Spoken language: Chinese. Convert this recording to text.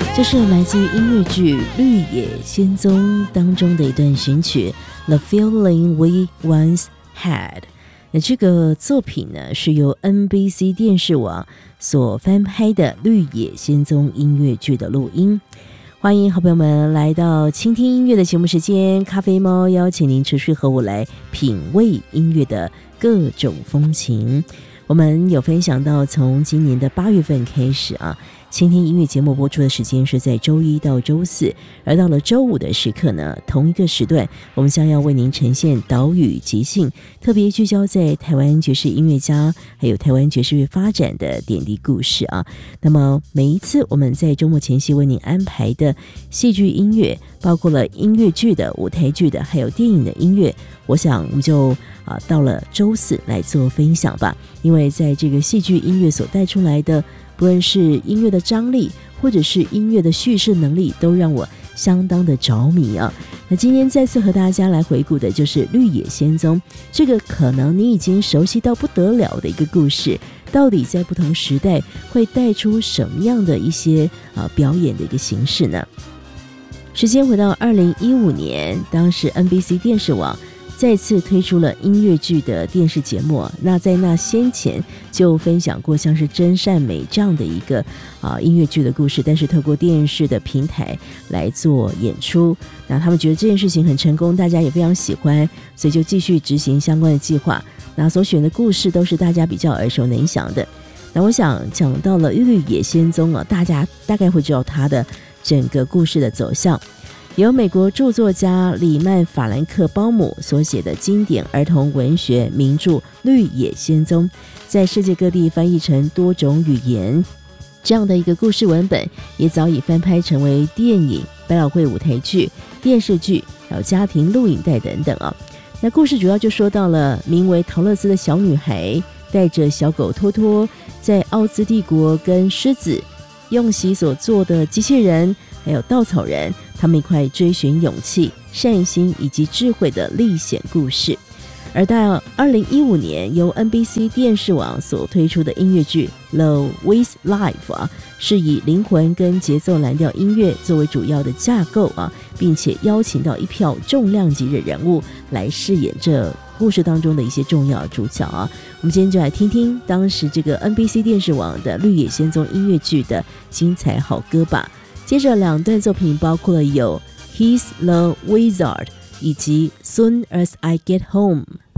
这是来自于音乐剧《绿野仙踪》当中的一段选曲 The Feeling We Once Had。 那这个作品呢，是由 NBC 电视网所翻拍的《绿野仙踪》音乐剧的录音。欢迎好朋友们来到倾听音乐的节目时间，咖啡猫邀请您持续和我来品味音乐的各种风情。我们有分享到，从今年的8月份开始倾听音乐节目播出的时间是在周一到周四，而到了周五的时刻呢，同一个时段我们将要为您呈现岛屿即兴，特别聚焦在台湾爵士音乐家还有台湾爵士乐发展的点滴故事那么每一次我们在周末前夕为您安排的戏剧音乐，包括了音乐剧的、舞台剧的还有电影的音乐，我想我们就到了周四来做分享吧。因为在这个戏剧音乐所带出来的，不论是音乐的张力或者是音乐的叙事能力，都让我相当的着迷那今天再次和大家来回顾的就是《绿野仙踪》，这个可能你已经熟悉到不得了的一个故事，到底在不同时代会带出什么样的一些表演的一个形式呢？时间回到2015年，当时 NBC 电视网再次推出了音乐剧的电视节目。那在那先前就分享过像是真善美这样的一个音乐剧的故事，但是透过电视的平台来做演出，那他们觉得这件事情很成功，大家也非常喜欢，所以就继续执行相关的计划。那所选的故事都是大家比较耳熟能详的。那我想讲到了《绿野仙踪》大家大概会知道它的整个故事的走向。由美国著作家里曼·法兰克鲍姆所写的经典儿童文学名著《绿野仙踪》，在世界各地翻译成多种语言，这样的一个故事文本也早已翻拍成为电影、百老汇舞台剧、电视剧还有家庭录影带等等那故事主要就说到了名为陶乐斯的小女孩带着小狗托托，在奥兹帝国跟狮子、用锡所做的机器人还有稻草人，他们一块追寻勇气、善心以及智慧的历险故事。而到2015年由 NBC 电视网所推出的音乐剧 The With Life 是以灵魂跟节奏蓝调音乐作为主要的架构并且邀请到一票重量级的人物来饰演这故事当中的一些重要主角我们今天就来听听当时这个 NBC 电视网的《绿野仙踪》音乐剧的精彩好歌吧。接着2段作品包括了有 He's the Wizard 以及 Soon as I Get Home。